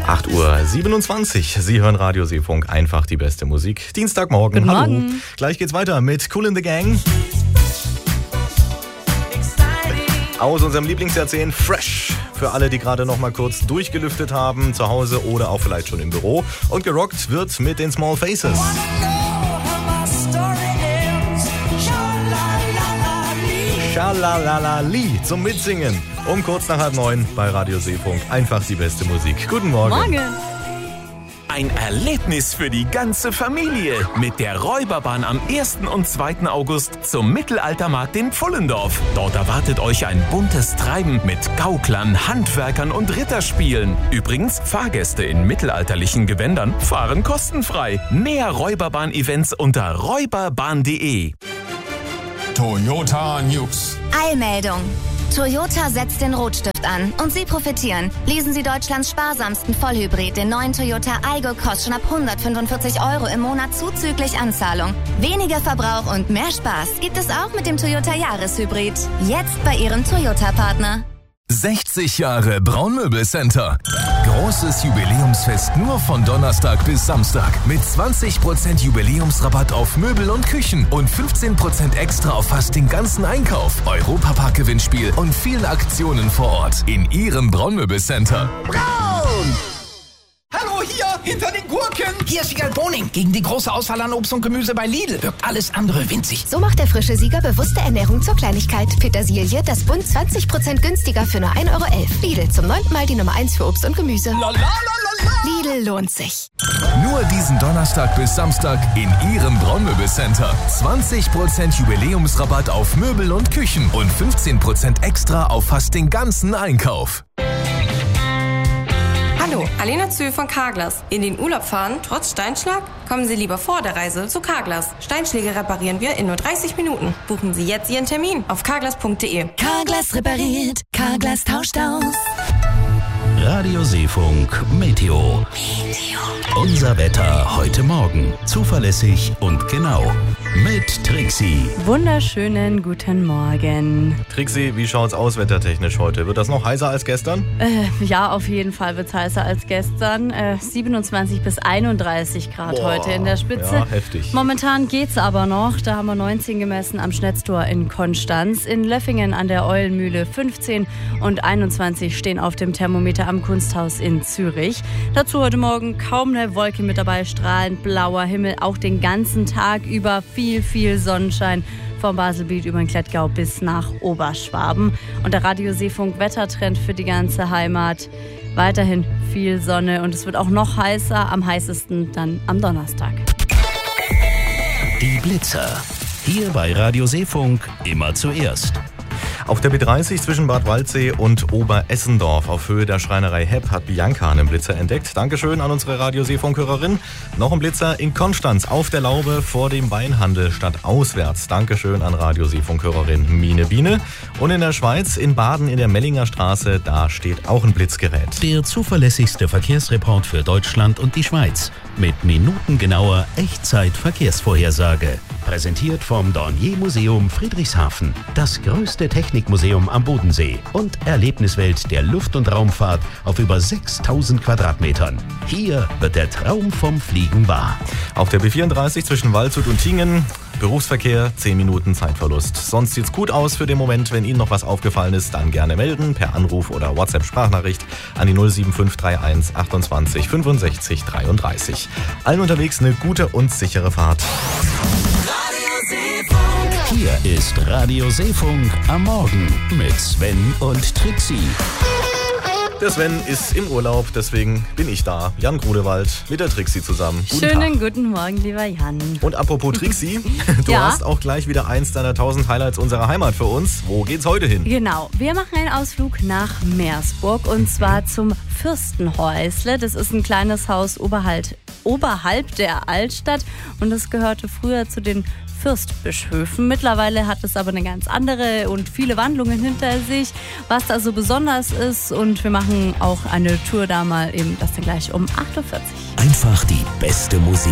8:27 Uhr. Sie hören Radio Seefunk, einfach die beste Musik. Dienstagmorgen. Guten Hallo. Morgen. Gleich geht's weiter mit Kool in the Gang. Aus unserem Lieblingsjahrzehnt Fresh. Für alle, die gerade noch mal kurz durchgelüftet haben, zu Hause oder auch vielleicht schon im Büro. Und gerockt wird mit den Small Faces. Schalalali zum Mitsingen. Um kurz nach 8:30 bei Radio Seefunk. Einfach die beste Musik. Guten Morgen. Morgen. Ein Erlebnis für die ganze Familie mit der Räuberbahn am 1. und 2. August zum Mittelaltermarkt in Pfullendorf. Dort erwartet euch ein buntes Treiben mit Gauklern, Handwerkern und Ritterspielen. Übrigens, Fahrgäste in mittelalterlichen Gewändern fahren kostenfrei. Mehr Räuberbahn-Events unter räuberbahn.de. Toyota News. Eilmeldung. Toyota setzt den Rotstift an und Sie profitieren. Lesen Sie Deutschlands sparsamsten Vollhybrid, den neuen Toyota Aygo, kostet schon ab 145 € im Monat zuzüglich Anzahlung. Weniger Verbrauch und mehr Spaß gibt es auch mit dem Toyota Jahreshybrid. Jetzt bei Ihrem Toyota-Partner. 60 Jahre Braunmöbelcenter. Großes Jubiläumsfest nur von Donnerstag bis Samstag. Mit 20% Jubiläumsrabatt auf Möbel und Küchen und 15% extra auf fast den ganzen Einkauf. Europapark-Gewinnspiel und vielen Aktionen vor Ort. In Ihrem Braunmöbelcenter. Braun! Hallo, hier, hinter den Gurken. Hier ist Wiegald Boning. Gegen die große Auswahl an Obst und Gemüse bei Lidl wirkt alles andere winzig. So macht der frische Sieger bewusste Ernährung zur Kleinigkeit. Petersilie, das Bund 20% günstiger für nur 1,11 €. Lidl, zum 9. Mal die Nummer 1 für Obst und Gemüse. Lidl lohnt sich. Nur diesen Donnerstag bis Samstag in Ihrem Braunmöbelcenter. 20% Jubiläumsrabatt auf Möbel und Küchen und 15% extra auf fast den ganzen Einkauf. Hallo, Alena Zühl von Carglass. In den Urlaub fahren, trotz Steinschlag? Kommen Sie lieber vor der Reise zu Carglass. Steinschläge reparieren wir in nur 30 Minuten. Buchen Sie jetzt Ihren Termin auf carglass.de. Carglass repariert, Carglass tauscht aus. Radio Seefunk Meteo. Unser Wetter heute Morgen. Zuverlässig und genau. Mit Trixie. Wunderschönen guten Morgen. Trixie, wie schaut's aus wettertechnisch heute? Wird das noch heißer als gestern? Ja, auf jeden Fall wird es heißer als gestern. 27 bis 31 Grad heute in der Spitze. Ja, heftig. Momentan geht's aber noch. Da haben wir 19 gemessen am Schnetztor in Konstanz. In Löffingen an der Eulenmühle 15 und 21 stehen auf dem Thermometer am Kunsthaus in Zürich. Dazu heute Morgen kaum eine Wolke mit dabei, strahlend blauer Himmel, auch den ganzen Tag über viel Sonnenschein vom Baselbiet über den Klettgau bis nach Oberschwaben. Und der Radio Seefunk Wettertrend für die ganze Heimat. Weiterhin viel Sonne und es wird auch noch heißer, am heißesten dann am Donnerstag. Die Blitzer. Hier bei Radio Seefunk immer zuerst. Auf der B30 zwischen Bad Waldsee und Oberessendorf auf Höhe der Schreinerei Hepp hat Bianca einen Blitzer entdeckt. Dankeschön an unsere Radio Seefunk-Hörerin. Noch ein Blitzer in Konstanz auf der Laube vor dem Weinhandel statt auswärts. Dankeschön an Radio Seefunk-Hörerin Mine Biene. Und in der Schweiz in Baden in der Mellinger Straße, da steht auch ein Blitzgerät. Der zuverlässigste Verkehrsreport für Deutschland und die Schweiz. Mit minutengenauer Echtzeit-Verkehrsvorhersage. Präsentiert vom Dornier-Museum Friedrichshafen. Das größte Technikmuseum am Bodensee und Erlebniswelt der Luft- und Raumfahrt auf über 6000 Quadratmetern. Hier wird der Traum vom Fliegen wahr. Auf der B34 zwischen Waldshut und Tingen, Berufsverkehr, 10 Minuten Zeitverlust. Sonst sieht's gut aus für den Moment. Wenn Ihnen noch was aufgefallen ist, dann gerne melden per Anruf oder WhatsApp-Sprachnachricht an die 07531 28 65 33. Allen unterwegs eine gute und sichere Fahrt. Hier ist Radio Seefunk am Morgen mit Sven und Trixie. Der Sven ist im Urlaub, deswegen bin ich da. Jan Grudewald mit der Trixie zusammen. Schönen guten Morgen, lieber Jan. Und apropos Trixie, du hast auch gleich wieder eins deiner 1000 Highlights unserer Heimat für uns. Wo geht's heute hin? Genau, wir machen einen Ausflug nach Meersburg und zwar zum Fürstenhäusle. Das ist ein kleines Haus oberhalb der Altstadt und das gehörte früher zu den Fürstbischöfen. Mittlerweile hat es aber eine ganz andere und viele Wandlungen hinter sich, was da so besonders ist. Und wir machen auch eine Tour da mal eben, das dann gleich um 8:40 Uhr. Einfach die beste Musik.